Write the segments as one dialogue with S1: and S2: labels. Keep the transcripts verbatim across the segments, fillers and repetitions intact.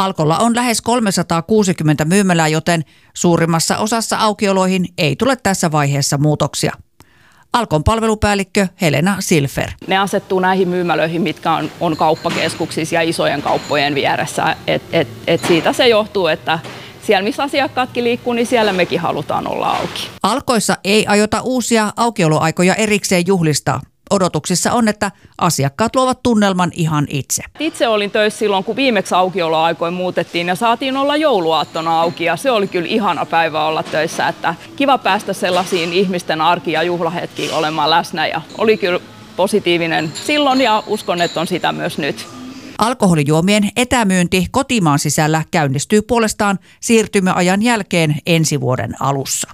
S1: Alkolla on lähes kolmesataakuusikymmentä myymälää, joten suurimmassa osassa aukioloihin ei tule tässä vaiheessa muutoksia. Alkon palvelupäällikkö Helena Silfer.
S2: Ne asettuu näihin myymälöihin, mitkä on, on kauppakeskuksissa ja isojen kauppojen vieressä. Et, et, et siitä se johtuu, että siellä missä asiakkaatkin liikkuu, niin siellä mekin halutaan olla auki.
S1: Alkoissa ei aiota uusia aukioloaikoja erikseen juhlistaa. Odotuksissa on, että asiakkaat luovat tunnelman ihan itse.
S2: Itse olin töissä silloin, kun viimeksi aukioloaikoin muutettiin ja saatiin olla jouluaattona auki. Ja se oli kyllä ihana päivä olla töissä. Että kiva päästä sellaisiin ihmisten arki- ja juhlahetkiin olemaan läsnä. Ja oli kyllä positiivinen silloin ja uskon, että on sitä myös nyt.
S1: Alkoholijuomien etämyynti kotimaan sisällä käynnistyy puolestaan siirtymäajan jälkeen ensi vuoden alussa.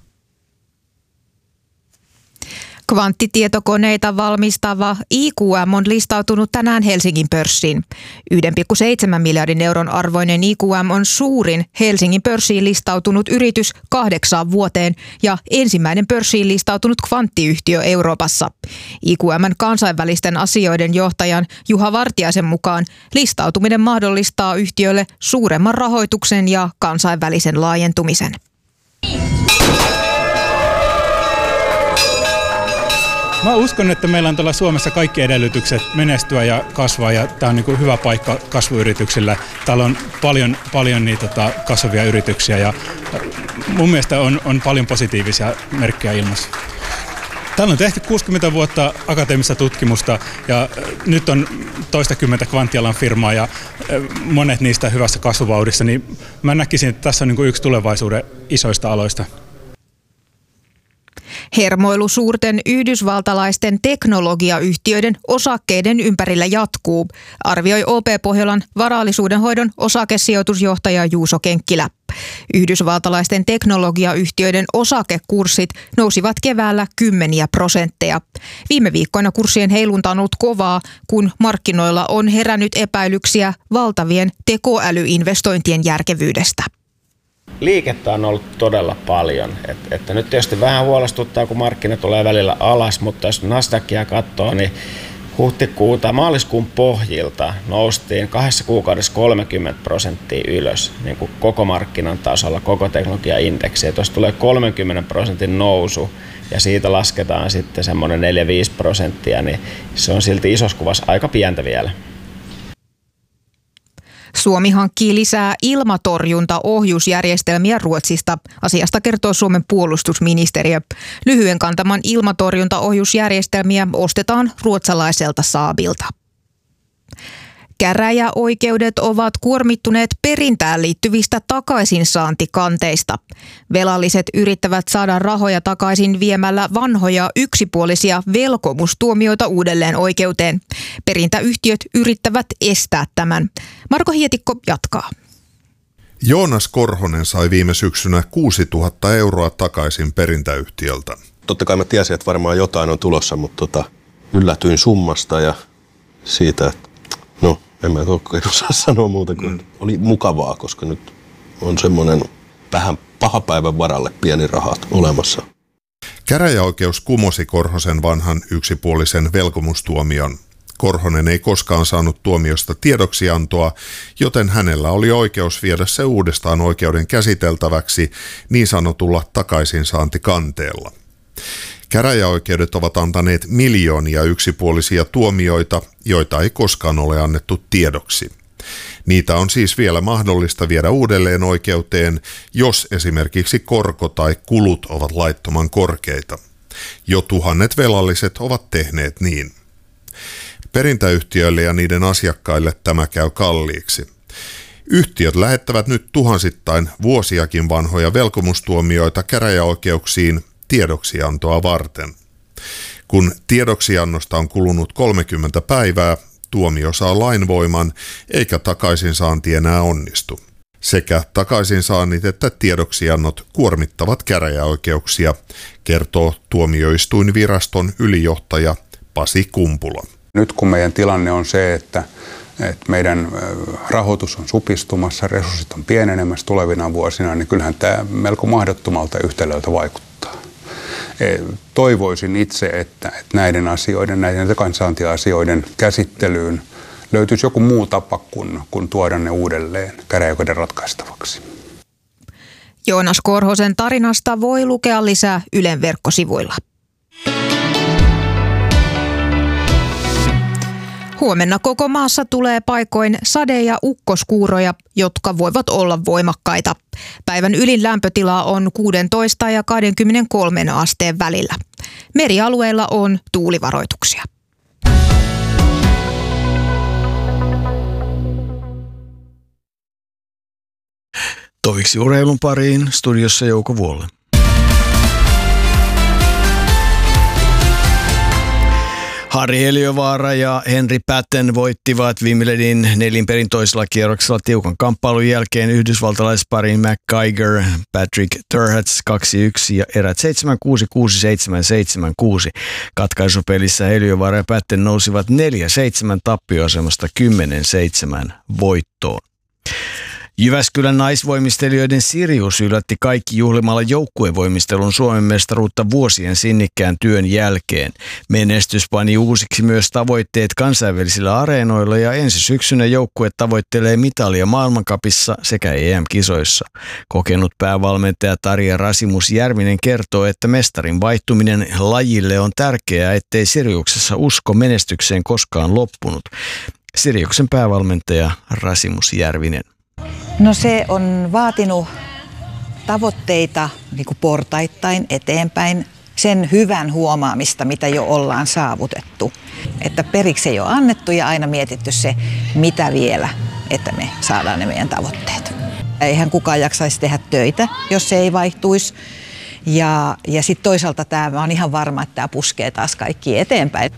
S3: Kvanttitietokoneita valmistava I Q M on listautunut tänään Helsingin pörssiin. yksi pilkku seitsemän miljardin euron arvoinen I Q M on suurin Helsingin pörssiin listautunut yritys kahdeksaan vuoteen ja ensimmäinen pörssiin listautunut kvanttiyhtiö Euroopassa. I Q M:n kansainvälisten asioiden johtajan Juha Vartiaisen mukaan listautuminen mahdollistaa yhtiölle suuremman rahoituksen ja kansainvälisen laajentumisen.
S4: Mä uskon, että meillä on tuolla Suomessa kaikki edellytykset menestyä ja kasvaa ja tämä on niin kuin hyvä paikka kasvuyrityksillä. Täällä on paljon, paljon niitä tota, kasvavia yrityksiä ja mun mielestä on, on paljon positiivisia merkkejä ilmassa. Täällä on tehty kuusikymmentä vuotta akateemista tutkimusta ja nyt on toistakymmentä kvanttialan firmaa ja monet niistä hyvässä kasvuvauhdissa, niin mä näkisin, että tässä on niin kuin yksi tulevaisuuden isoista aloista.
S3: Hermoilu suurten yhdysvaltalaisten teknologiayhtiöiden osakkeiden ympärillä jatkuu, arvioi O P Pohjolan varallisuudenhoidon osakesijoitusjohtaja Juuso Kenkkilä. Yhdysvaltalaisten teknologiayhtiöiden osakekurssit nousivat keväällä kymmeniä prosentteja. Viime viikkoina kurssien heilunta on ollut kovaa, kun markkinoilla on herännyt epäilyksiä valtavien tekoälyinvestointien järkevyydestä.
S5: Liikettä on ollut todella paljon. Et, että nyt tietysti vähän huolestuttaa, kun markkina tulee välillä alas, mutta jos Nasdaqia katsoo, niin huhtikuuta, maaliskuun pohjilta noustiin kahdessa kuukaudessa kolmekymmentä prosenttia ylös niin kuin koko markkinan tasolla, koko teknologiaindeksi. Ja tuossa tulee kolmenkymmenen prosentin nousu ja siitä lasketaan sitten semmoinen neljä viisi prosenttia, niin se on silti isossa kuvassa aika pientä vielä.
S3: Suomi hankkii lisää ilmatorjuntaohjusjärjestelmiä Ruotsista. Asiasta kertoo Suomen puolustusministeriö. Lyhyen kantaman ilmatorjuntaohjusjärjestelmiä ostetaan ruotsalaiselta Saabilta. Käräjäoikeudet ovat kuormittuneet perintään liittyvistä takaisinsaantikanteista. Velalliset yrittävät saada rahoja takaisin viemällä vanhoja yksipuolisia velkomustuomioita uudelleen oikeuteen. Perintäyhtiöt yrittävät estää tämän. Marko Hietikko jatkaa.
S6: Joonas Korhonen sai viime syksynä kuusituhatta euroa takaisin perintäyhtiöltä.
S7: Totta kai mä tiesin, että varmaan jotain on tulossa, mutta tota, yllätyin summasta ja siitä, että no, en mä oikein osaa sanoa muuta kuin mm. oli mukavaa, koska nyt on semmoinen vähän paha päivän varalle pieni rahat olemassa.
S6: Käräjäoikeus kumosi Korhosen vanhan yksipuolisen velkomustuomion. Korhonen ei koskaan saanut tuomiosta tiedoksiantoa, joten hänellä oli oikeus viedä se uudestaan oikeuden käsiteltäväksi niin sanotulla takaisinsaantikanteella. Käräjäoikeudet ovat antaneet miljoonia yksipuolisia tuomioita, joita ei koskaan ole annettu tiedoksi. Niitä on siis vielä mahdollista viedä uudelleen oikeuteen, jos esimerkiksi korko tai kulut ovat laittoman korkeita. Jo tuhannet velalliset ovat tehneet niin. Perintäyhtiöille ja niiden asiakkaille tämä käy kalliiksi. Yhtiöt lähettävät nyt tuhansittain vuosiakin vanhoja velkomustuomioita käräjäoikeuksiin tiedoksiantoa varten. Kun tiedoksiannosta on kulunut kolmekymmentä päivää, tuomio saa lainvoiman eikä takaisinsaanti enää onnistu. Sekä takaisinsaannit että tiedoksiannot kuormittavat käräjäoikeuksia, kertoo tuomioistuinviraston ylijohtaja Pasi Kumpula.
S8: Nyt kun meidän tilanne on se, että, että meidän rahoitus on supistumassa, resurssit on pienenemässä tulevina vuosina, niin kyllähän tämä melko mahdottomalta yhtälöltä vaikuttaa. Toivoisin itse, että näiden asioiden, näiden takaisinsaantiasioiden käsittelyyn löytyisi joku muu tapa kuin, kuin tuoda ne uudelleen käräjäoikeuden ratkaistavaksi.
S3: Joonas Korhosen tarinasta voi lukea lisää Ylen verkkosivuilla. Huomenna koko maassa tulee paikoin sade- ja ukkoskuuroja, jotka voivat olla voimakkaita. Päivän ylin lämpötila on kuusitoista ja kaksikymmentäkolme asteen välillä. Merialueilla on tuulivaroituksia.
S9: Toviksi urheilun pariin, studiossa Jouko Vuolle. Harri Heliövaara ja Henri Patten voittivat Wimbledin nelinperin toisella kierroksella tiukan kamppailun jälkeen yhdysvaltalaisparin McGiger, Patrick Terhatz kaksi yksi ja erät seitsemän kuusi, kuusi seitsemän, seitsemän kuusi. Katkaisupelissä Heliövaara ja Patten nousivat neljä seitsemän tappioasemasta kymmenen seitsemän voittoon. Jyväskylän naisvoimistelijoiden Sirius yllätti kaikki juhlimalla joukkuevoimistelun Suomen mestaruutta vuosien sinnikkään työn jälkeen. Menestys pani uusiksi myös tavoitteet kansainvälisillä areenoilla ja ensi syksynä joukkue tavoittelee mitalia maailmancupissa sekä E M-kisoissa. Kokenut päävalmentaja Tarja Rasimus-Järvinen kertoo, että mestarin vaihtuminen lajille on tärkeää, ettei Siriuksessa usko menestykseen koskaan loppunut. Siriuksen päävalmentaja Rasimus-Järvinen.
S10: No se on vaatinut tavoitteita niin kuin portaittain eteenpäin, sen hyvän huomaamista, mitä jo ollaan saavutettu. Että periksi ei ole annettu ja aina mietitty se, mitä vielä, että me saadaan ne meidän tavoitteet. Eihän kukaan jaksaisi tehdä töitä, jos se ei vaihtuisi. Ja, ja sitten toisaalta tämä, mä oon ihan varma, että tämä puskee taas kaikki eteenpäin.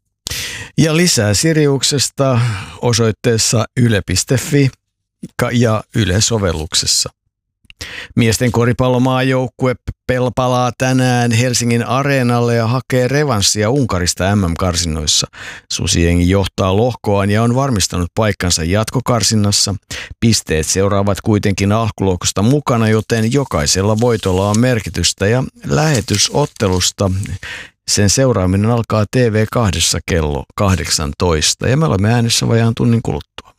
S9: Ja lisää Siriuksesta osoitteessa yle piste fi. Ja Yle-sovelluksessa. Miesten koripallomaajoukkue palaa tänään Helsingin areenalle ja hakee revanssia Unkarista M M-karsinnoissa. Susijengi johtaa lohkoaan ja on varmistanut paikkansa jatkokarsinnassa. Pisteet seuraavat kuitenkin alkulohkosta mukana, joten jokaisella voitolla on merkitystä ja lähetysottelusta. Sen seuraaminen alkaa T V kaksi kello kahdeksantoista ja me olemme äänessä vajaan tunnin kuluttua.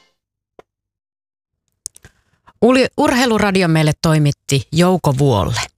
S11: Urheiluradio meille toimitti Jouko Vuolle.